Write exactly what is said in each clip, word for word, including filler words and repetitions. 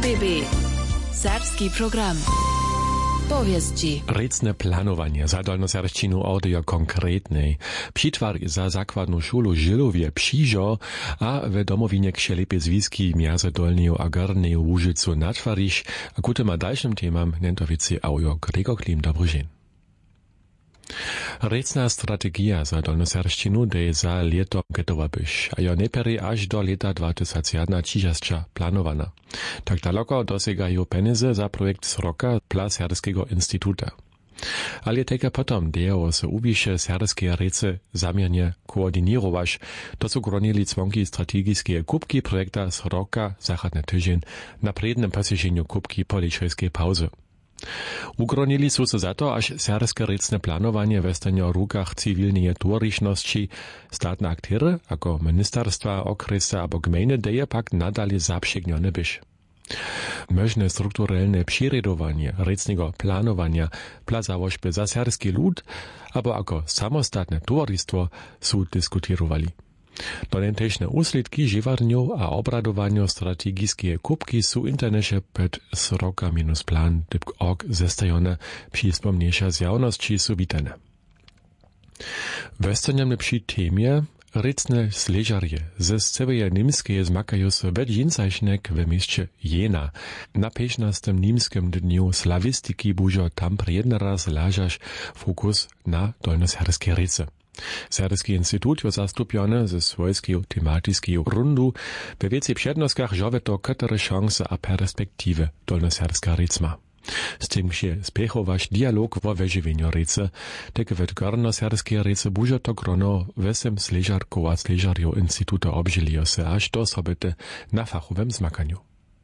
B B. Serbski program. Powieści. Recne planowanie za dolnoserbšćinu audio konkretnej. Přitwar za zakładną szulu Żylowie Přižo a w domowinie Kšelepe zwiski między Dolneju a Gorneju Łużycu natwariš, a ku tym a dalszym temam nentowicy audio Gregor Klim Dobrožin. Recna strategia za dolnoserbšćinu de za leto gotowa byś, a jo neperi aż do leta dwa tysiące jedenaście planowana. Tak daleko dosegają penize za projekt Sroka dla Serbskiego Instytuta. Ale teka potom dejało se uwisze serbskie rece zamiernie koordynirować, to są gronili członki strategiczne kubki projekta Sroka Zachodny tydzień na prednym posiedzeniu kubki po liczejskiej pauzy. Ugronili su se za to, aż serbskie recne planowanie w stanie rukach cywilnej dworiczności statne aktyry, jako ministerstwa, okresy albo gminy, deje pak nadal zaprzegnione byś. Możne strukturalne przyredowanie recnego planowania dla założby za serbski lud, albo jako samostatne towarzystwo su dyskutowali. Donentejšne úsledky živarňov a obradovania strategické kubky sú interneše pred Sroka minus plan typ org zestajone přispomnejšia zjavnosti sú vítané. Westerniamne przy témie recne sležarje ze sceveje nimskeje zmakajú sa ved jinsajšnek v mieście Jena. Na pätnastym nimskim dniu slavistiky bužo tam prijedna raz lážaš fokus na dolnoserbskie rece. Serbski Instytut je zastupiony ze swojskiego tematycznego rundu we więcej przednostkach żowe to katere szanse a perspektywy dolnoserbska recma. Z tym się spechować dialog wo wyżywieniu rece, tak w gornoserbskie rece buże to grono wesem sleżarków a sleżarjów Instytuta obжилio se aż do sobete na fachowym zmakaniu.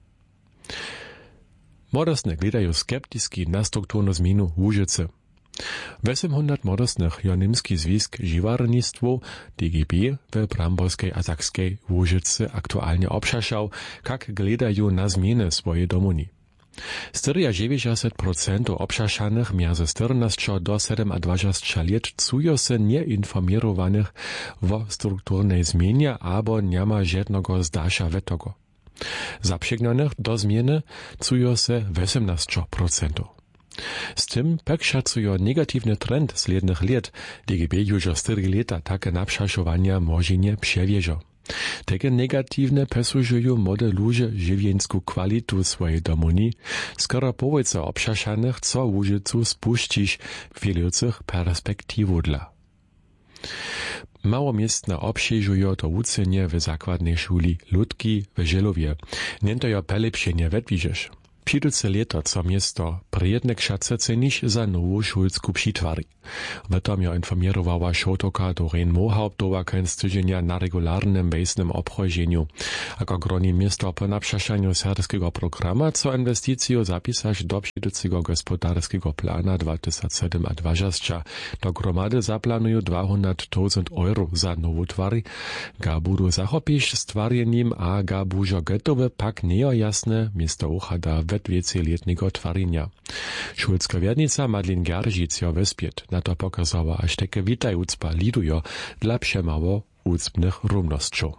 Młodostne gledają skeptycznie na strukturną zmianę Łużycy. osemset młodostnych jo nimski zwisk Žiwarnictwo D G B w Bramborskiej a Sakskiej Łużycy aktualnie obszaszał, jak gledają na zmiany swojej domuni. dziewięćdziesiąt procent obszaszanych między czternastu do dwudziestu lat czują się nieinformowanych o strukturnej zmianie albo nie ma żadnego zdasza wetego. Zaprzegnonych do zmiany czują się osiemnaście procent. Z tym pak szacują negatywny trend slednych lat, D G B już cztery lata takie napszaszowania może nie przewieżą. Takie negatywne pesużują młode ludzie żywienską kwalitu swojej domuni, skoro połowica obszaszanych co Łużycu spuścić wielocych perspektywu dla. Małomiestne obsieżują to ucenie w zakładnej szuli Ludki w Żylowie. Nientojo pelepszenie wedwiżesz. Přiduce leto, co miesto prijedne kšace ceniš za novu šulsku přitwari. W tom jo informierowała šotoka Doreen Mohauptowa końc tydzienia na regularnym wejsnym obchodzeniu. Ako groni miasto po napszaszaniu serbskiego programa, co inwestycjo zapisać do přiducego gospodarskiego plana dwa tysiące dwadzieścia. Do gromady zaplanują dwieście tysięcy euro za nowu twary, ga budu zachopić stwarjeniem, a ga bužo gotowe pak nejasne miasto uchada w dwudziestoletniego twarzenia. Šulska wiernica Madlin Geržic jo wespět na to pokazała, aż takie witajúcpa lidujo dla przemało úcpnych rumnosťov.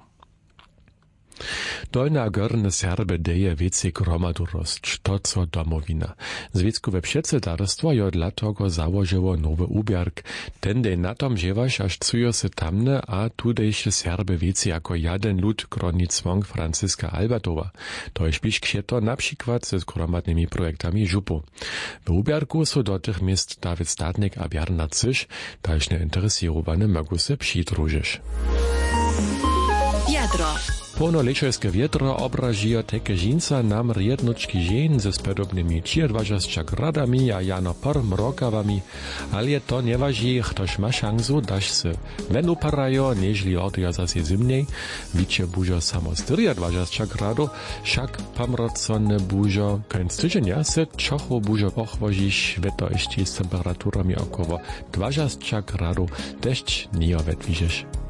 Dolna gorne Serbe deje więcej gromadu rosć, to co domowina. Zwieckowe przedsiębiorstwo jo dla tego założyło nowy ubierk. Ten dej na tom dziewaś, aż cujo se tamne, a tudejsze Serbe więcej jako jeden lud groni cwąg Franciska Albatowa. To jest pisz ksieto na przykład ze gromadnymi projektami żupu. W ubierku są do tych miejsc Dawid Statnik a Bernard Cysz, dalsze interesowane mogą se przydrużyć. Wiadro. Pono lečajske vjetro obražijo teke žinca nam riednočki žen ze spodobnymi dwadzieścia gradami a jano porm rokawami, ale to nie waži, ktoś ma szansu, daš se ven uparajo, nežli odja zase zimnej, wicie bužo samo dwadzieścia gradu, však pomrocone bužo końc tydzienia se čocho bužo pochwoziš, weto ešte z temperaturami około dwadzieścia gradu, deszcz nie wedwiżesz.